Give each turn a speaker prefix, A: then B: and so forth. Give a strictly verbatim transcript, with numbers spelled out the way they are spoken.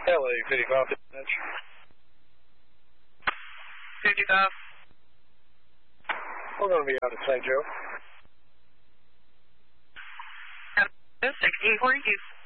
A: L A fifty-five.
B: fifty-five.
A: We're going to be out at Saint Joe.
B: sixteen forty-two.